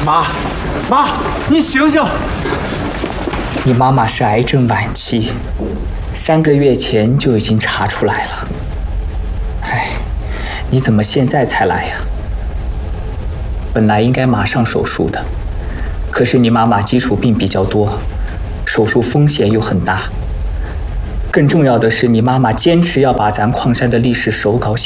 妈，你醒醒！ 你妈妈是癌症晚期，3个月前就已经查出来了。哎，你怎么现在才来呀？本来应该马上手术的，可是你妈妈基础病比较多，手术风险又很大。更重要的是，你妈妈坚持要把咱矿山的历史手稿